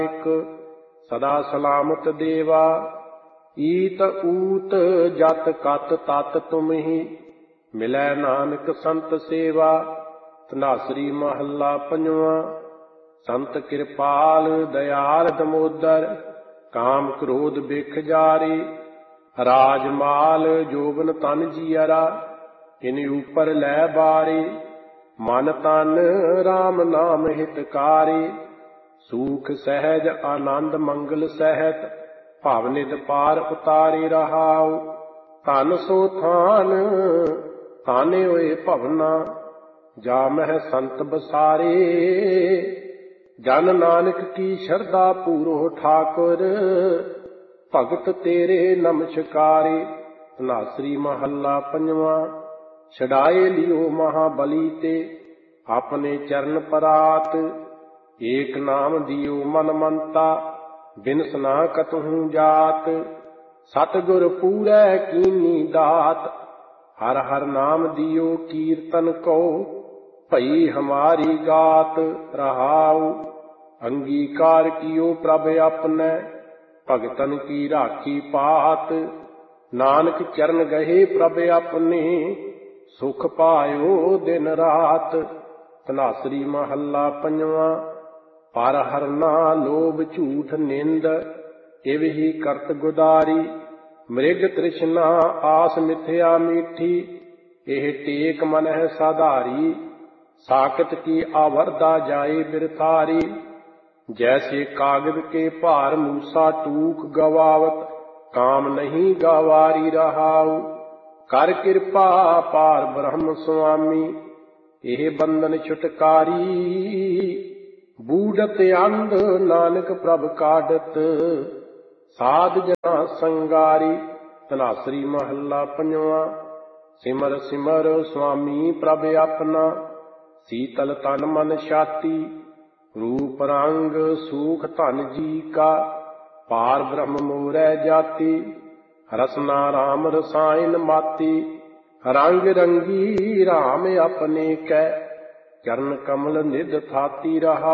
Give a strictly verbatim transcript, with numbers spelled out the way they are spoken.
ਇੱਕ ਸਦਾ ਸਲਾਮਤ ਦੇਵਾ। ਈਤ ਊਤ ਜਤ ਕਤ ਤਤ ਤੁਮਹੀ ਮਿਲੈ ਨਾਨਕ ਸੰਤ ਸੇਵਾ। ਧਨਾਸਰੀ ਮਹੱਲਾ ਪੰਜਵਾਂ। ਸੰਤ ਕਿਰਪਾਲ ਦਇਆਲ ਦਮੋਦਰ ਕਾਮ ਕ੍ਰੋਧ ਬਿਖ ਜਾਰੇ। ਰਾਜ ਮਾਲ ਜੋਬਨ ਤਨ ਜੀਅਰਾ ਇਨ ਉਪਰ ਲੈ ਬਾਰੇ। ਮਨ ਤਨ ਰਾਮ ਨਾਮ ਹਿਤਕਾਰੇ ਸੂਖ ਸਹਿਜ ਆਨੰਦ ਮੰਗਲ ਸਹਿਤ ਭਵ ਨਿਧ ਪਾਰ ਉਤਾਰੇ ਰਹਾਉ। ਧਨ ਸੋ ਥਾਨ ਤਾਨੇ ਹੋਏ ਭਵਨਾ ਜਾ ਮਹਿ ਸੰਤ ਬਸਾਰੇ। ਜਨ ਨਾਨਕ ਕੀ ਸ਼ਰਧਾ ਪੂਰੋ ਠਾਕੁਰ ਭਗਤ ਤੇਰੇ ਨਮਸਕਾਰੇ। ਧਨਾਸਰੀ ਮਹੱਲਾ ਪੰਜਵਾਂ। ਛਡਾਏ ਲਿਓ ਮਹਾਬਲੀ ਤੇ ਆਪਣੇ ਚਰਨ ਪਰਾਤ। ਏਕ ਨਾਮ ਦਿਓ ਮਨ ਮੰਤਾ ਬਿਨਸ ਨਾ ਕਤਹੂ ਜਾਤ। ਸਤਿਗੁਰ ਪੂਰੈ ਕੀਨੀ ਦਾਤ ਹਰ ਹਰ ਨਾਮ ਦਿਓ ਕੀਰਤਨ ਕੋ ਭਈ ਹਮਾਰੀ ਗਾਤ ਰਹਾਉ। ਅੰਗੀਕਾਰ ਕੀਓ ਪ੍ਰਭ ਆਪਨੈ ਭਗਤਨ ਕੀ ਰਾਖੀ ਪਾਤ। ਨਾਨਕ ਚਰਨ ਗਏ ਪ੍ਰਭ ਆਪਣੇ ਸੁਖ ਪਾਇਓ ਦਿਨ ਰਾਤ। ਧਨਾਸਰੀ ਮਹੱਲਾ ਪੰਜਵਾਂ। ਪਰ ਹਰ ਨਾ ਲੋਭ ਝੂਠ ਨਿੰਦ ਇਵ ਹੀ ਕਰਤ ਗੁਦਾਰੀ। ਮ੍ਰਿਗ ਤ੍ਰਿਸ਼ਨਾ ਆਸ ਮਿਥਿਆ ਮੀਠੀ ਇਹ ਟੇਕ ਮਨ ਹੈ ਸਾਧਾਰੀ। ਸਾਕਤ ਕੀ ਆਵਰਦਾ ਜਾਏ ਬਿਰਥਾਰੀ ਜੈਸੇ ਕਾਗਦ ਕੇ ਭਾਰ ਮੂਸਾ ਟੂਕ ਗਵਾਵਤ ਕਾਮ ਨਹੀਂ ਗਵਾਰੀ ਰਹਾਉ। ਕਰ ਕਿਰਪਾ ਪਾਰ ਬ੍ਰਹਮ ਸੁਆਮੀ ਇਹ ਬੰਧਨ ਛੁਟਕਾਰੀ। ਬੂਢਤ ਅੰਧ ਨਾਨਕ ਪ੍ਰਭ ਕਾਢਤ ਸਾਧ ਜਨਾ ਸੰਗਾਰੀ। ਧਨਾਸਰੀ ਮਹੱਲਾ ਪੰਜਵਾਂ। ਸਿਮਰ ਸਿਮਰ ਸੁਆਮੀ ਪ੍ਰਭ ਆਪਣਾ ਸੀਤਲ ਤਨ ਮਨ ਛਾਤੀ। ਰੂਪ ਰੰਗ ਸੂਖ ਧਨ ਜੀ ਕਾ ਪਾਰ ਬ੍ਰਹਮ ਮੋਰੈ ਜਾਤੀ। ਰਸਨਾ ਰਾਮ ਰਸਾਇਨ ਮਾਤੀ ਰੰਗ ਰੰਗੀ ਰਾਮ ਆਪਣੇ ਕੈ ਚਰਨ ਕਮਲ ਨਿਧ ਥਾਤੀ ਰਹਾ।